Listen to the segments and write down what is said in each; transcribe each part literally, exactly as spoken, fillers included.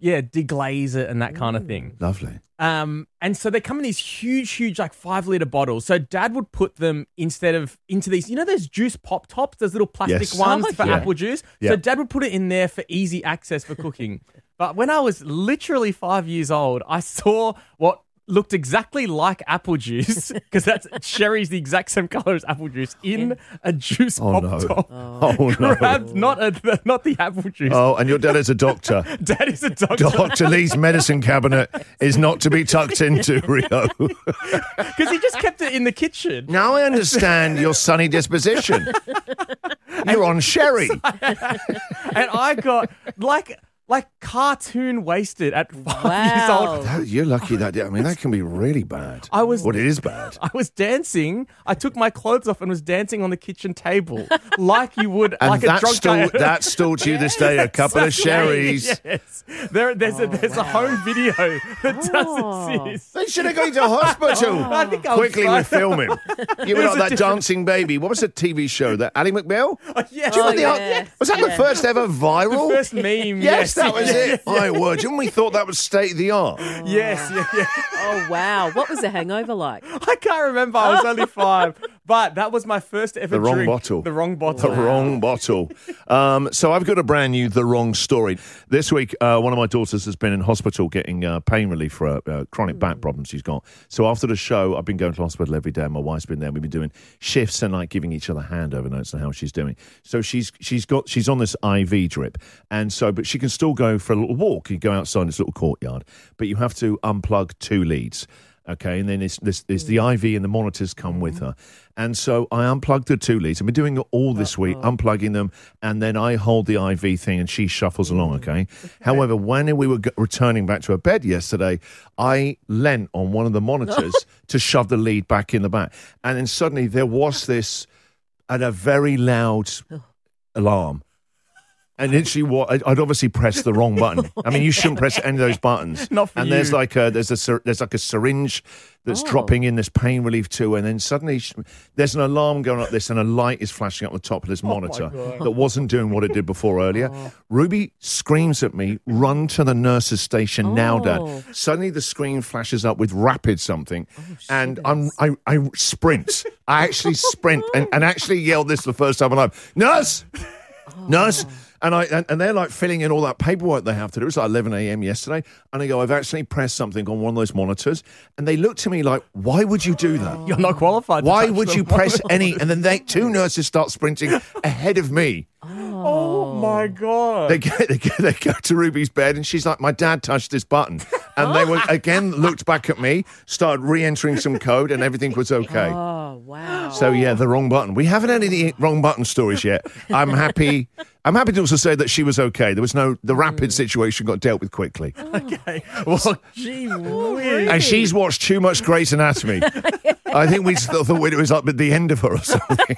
yeah, deglaze it and that kind of thing. Lovely. Um, and so they come in these huge, huge, like five litre bottles. So Dad would put them instead of into these, you know, those juice pop tops, those little plastic Yes. ones Oh, for yeah. apple juice. Yeah. So Dad would put it in there for easy access for cooking. But when I was literally five years old, I saw what looked exactly like apple juice, because that's sherry's the exact same color as apple juice, in a juice Oh, pop no. top. Oh, no. Grabbed not a, not the apple juice. Oh, and your dad is a doctor. Dad is a doctor. Doctor Lee's medicine cabinet is not to be tucked into, Rio. Because he just kept it in the kitchen. Now I understand your sunny disposition. You're on sherry. And I got like like cartoon wasted at five Wow. years old. That- You're lucky that, I mean, that can be really bad. I was- Well, it is bad. I was dancing. I took my clothes off and was dancing on the kitchen table like you would, And like a that's drunk still, guy. that's still to you this day, a couple of sherries. Yes, there, there's a there's a home video that Oh. does exist. They should have gone to hospital. I think I was Quickly, fine. we're filming. You were was like a that different- dancing baby. What was the T V show? That Ally McBeal? Yeah, Do you Oh, remember the- yeah. Was that the Yeah. first ever viral? the first meme. Yes, that was yeah, it. My word. Didn't we thought that was state of the art? Yes, yeah, yeah. Oh, wow. What was the hangover like? I can't remember. I was only five, but that was my first ever The wrong drink. bottle. The wrong bottle. The wrong bottle. Um, so I've got a brand new The Wrong Story. This week, uh, one of my daughters has been in hospital getting uh, pain relief for a uh, chronic back problem she's got. So after the show, I've been going to hospital every day. My wife's been there. We've been doing shifts and like giving each other handover notes on how she's doing. So she's she's got she's on this I V drip, and so but she can still go for a little walk. You go outside this little courtyard, but you have to unplug two leads. Okay, and then it's, this, there's the I V and the monitors come with her. And so I unplugged the two leads. I've been doing it all this week, unplugging them, and then I hold the I V thing and she shuffles along, okay? However, when we were g- returning back to her bed yesterday, I leant on one of the monitors to shove the lead back in the back. And then suddenly there was this, and a very loud alarm. And literally, what I'd obviously pressed the wrong button. I mean, you shouldn't press any of those buttons. Not for and there's you. like a there's a syr- there's like a syringe that's Oh. dropping in this pain relief too, and then suddenly sh- there's an alarm going up this, and a light is flashing up the top of this monitor that wasn't doing what it did before earlier. Ruby screams at me, "Run to the nurse's station now, Oh. Dad!" Suddenly, the screen flashes up with rapid something, and I'm I, I sprint. I actually sprint and, and actually yelled this the first time in my life, "Nurse, nurse!" And I and, and they're like filling in all that paperwork they have to do. It was like eleven a.m. yesterday. And I go, I've actually pressed something on one of those monitors. And they looked at me like, why would you do that? You're not qualified. to Why touch would them. you press any? And then they two nurses start sprinting ahead of me. Oh my god! They get, they get they go to Ruby's bed and she's like, my dad touched this button. And they were again looked back at me, started re-entering some code, and everything was okay. Oh, wow. So yeah, the wrong button. We haven't had any wrong button stories yet. I'm happy. I'm happy to also say that she was okay. There was no the rapid situation got dealt with quickly. Okay. Well, gee whiz. And she's watched too much Grey's Anatomy. I think we still thought it was up at the end of her or something.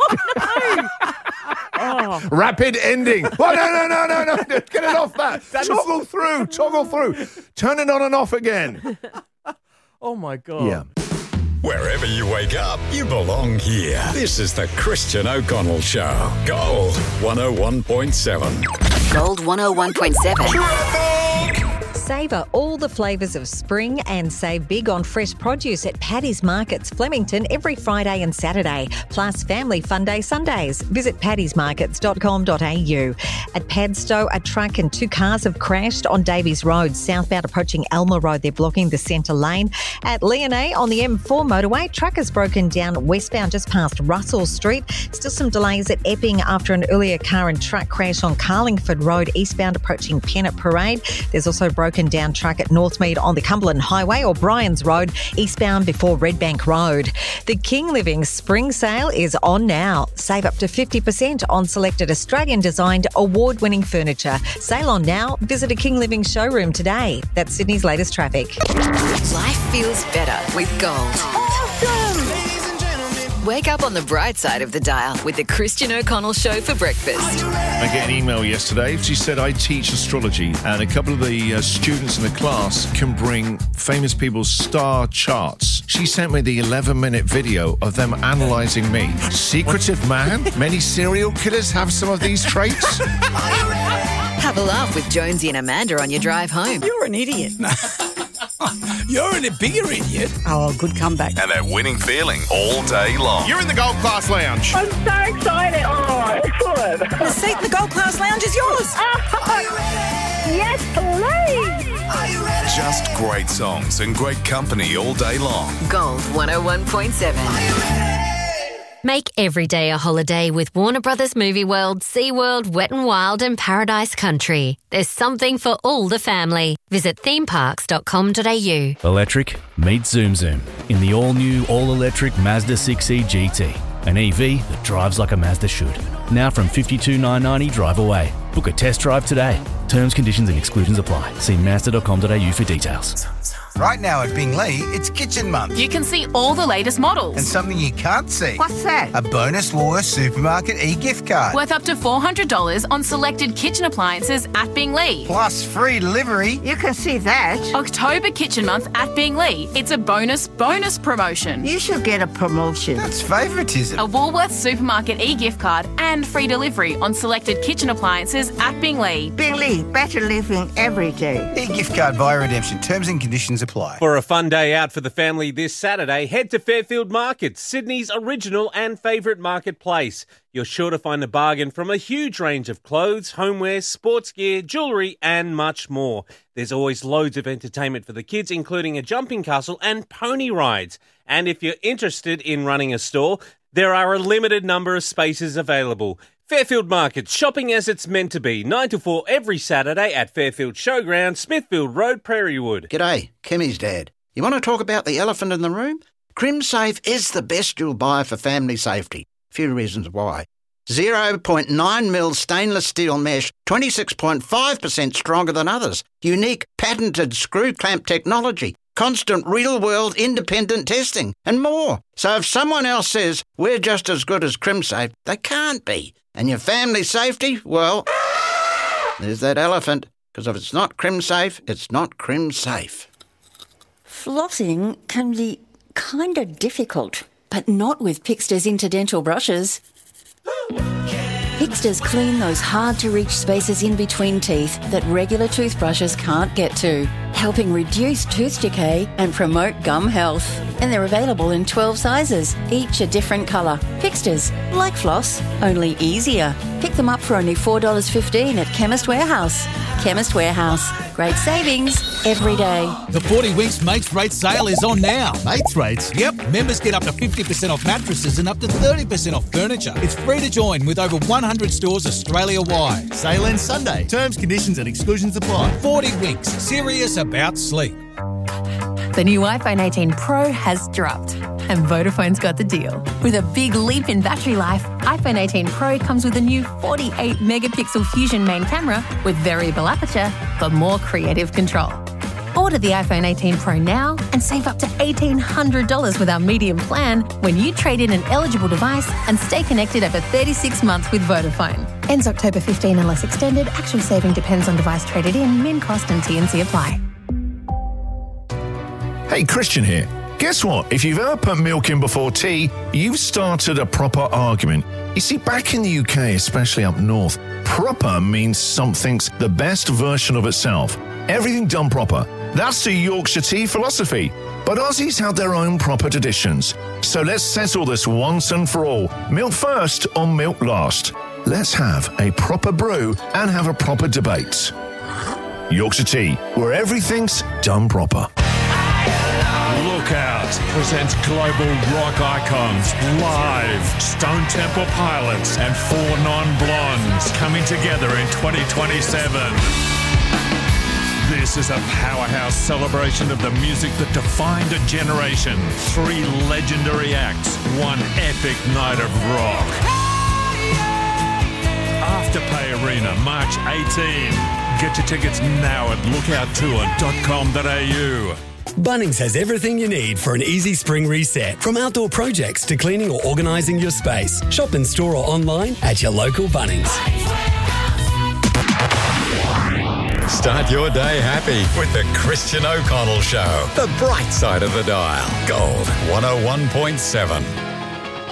Oh, Rapid ending. Oh, no, no, no, no, no. Get it off that. Toggle through. Toggle through. Turn it on and off again. Oh my god. Yeah. Wherever you wake up, you belong here. This is the Christian O'Connell Show. Gold one oh one point seven. Gold one oh one point seven. Savour all the flavours of spring and save big on fresh produce at Paddy's Markets, Flemington, every Friday and Saturday, plus Family Fun Day Sundays. Visit paddys markets dot com dot a u. At Padstow, a truck and two cars have crashed on Davies Road, southbound approaching Elmer Road. They're blocking the centre lane. At Leonay on the M four motorway, truck has broken down westbound just past Russell Street. Still some delays at Epping after an earlier car and truck crash on Carlingford Road, eastbound approaching Pennant Parade. There's also broken down truck at Northmead on the Cumberland Highway or Bryans Road, eastbound before Redbank Road. The King Living Spring Sale is on now. Save up to fifty percent on selected Australian-designed, award-winning furniture. Sale on now. Visit a King Living showroom today. That's Sydney's latest traffic. Life feels better with gold. Wake up on the bright side of the dial with the Christian O'Connell Show for breakfast. I get an email yesterday. She said, I teach astrology, and a couple of the uh, students in the class can bring famous people's star charts. She sent me the eleven-minute video of them analysing me. Secretive man? Many serial killers have some of these traits? Have a laugh with Jonesy and Amanda on your drive home. You're an idiot. You're a bigger idiot. Oh, good comeback. And that winning feeling all day long. You're in the Gold Class Lounge. I'm so excited. Oh, excellent. The seat in the Gold Class Lounge is yours. Are you ready? Yes, please. Are you ready? Just great songs and great company all day long. Gold one oh one point seven. Are you ready? Make every day a holiday with Warner Brothers Movie World, SeaWorld, Wet n Wild and Paradise Country. There's something for all the family. Visit theme parks dot com dot a u. Electric meets Zoom Zoom in the all-new, all-electric Mazda six E G T. An E V that drives like a Mazda should. Now from fifty-two thousand nine hundred ninety drive away. Book a test drive today. Terms, conditions and exclusions apply. See mazda dot com dot a u for details. Right now at Bingley, it's Kitchen Month. You can see all the latest models. And something you can't see. What's that? A bonus Law Supermarket e-gift card. Worth up to four hundred dollars on selected kitchen appliances at Bingley. Plus free delivery. You can see that. October Kitchen Month at Bingley. It's a bonus, bonus promotion. You should get a promotion. That's favouritism. A Woolworths Supermarket e-gift card and free delivery on selected kitchen appliances at Bingley. Bingley, better living every day. E-gift card via redemption. Terms and conditions apply. For a fun day out for the family this Saturday, head to Fairfield Market, Sydney's original and favourite marketplace. You're sure to find a bargain from a huge range of clothes, homeware, sports gear, jewellery and much more. There's always loads of entertainment for the kids, including a jumping castle and pony rides. And if you're interested in running a store, there are a limited number of spaces available. Fairfield Market, shopping as it's meant to be. nine to four every Saturday at Fairfield Showground, Smithfield Road, Prairiewood. G'day, Kimmy's dad. You want to talk about the elephant in the room? CrimSafe is the best you'll buy for family safety. A few reasons why. zero point nine mil stainless steel mesh, twenty-six point five percent stronger than others. Unique patented screw clamp technology. Constant real-world independent testing, and more. So if someone else says we're just as good as CrimSafe, they can't be. And your family safety, well, there's that elephant. Because if it's not CrimSafe, it's not CrimSafe. Flossing can be kind of difficult, but not with Pixter's Interdental brushes. Pixter's clean those hard-to-reach spaces in between teeth that regular toothbrushes can't get to, helping reduce tooth decay and promote gum health. And they're available in twelve sizes, each a different colour. Pixter's, like floss, only easier. Pick them up for only four dollars fifteen at Chemist Warehouse. Chemist Warehouse. Great savings every day. The forty Winks Mates Rate sale is on now. Mates Rates? Yep. Members get up to fifty percent off mattresses and up to thirty percent off furniture. It's free to join with over one hundred stores Australia-wide. Sale ends Sunday. Terms, conditions and exclusions apply. forty Winks. Serious about sleep. The new iPhone eighteen Pro has dropped, and Vodafone's got the deal. With a big leap in battery life, iPhone eighteen Pro comes with a new forty-eight megapixel Fusion main camera with variable aperture for more creative control. Order the iPhone eighteen Pro now and save up to eighteen hundred dollars with our medium plan when you trade in an eligible device and stay connected over thirty-six months with Vodafone. Ends October fifteenth unless extended. Actual saving depends on device traded in. Min cost and T and C apply. Hey, Christian here. Guess what? If you've ever put milk in before tea, you've started a proper argument. You see, back in the U K, especially up north, proper means something's the best version of itself. Everything done proper. That's the Yorkshire tea philosophy. But Aussies have their own proper traditions. So let's settle this once and for all. Milk first or milk last? Let's have a proper brew and have a proper debate. Yorkshire tea, where everything's done proper. Lookout presents global rock icons live. Stone Temple Pilots and Four Non-Blondes coming together in twenty twenty-seven. This is a powerhouse celebration of the music that defined a generation. Three legendary acts, one epic night of rock. Afterpay Arena, March eighteenth. Get your tickets now at lookout tour dot com dot a u. Bunnings has everything you need for an easy spring reset. From outdoor projects to cleaning or organising your space. Shop in store or online at your local Bunnings. Start your day happy with the Christian O'Connell Show. The bright side of the dial. Gold one oh one point seven.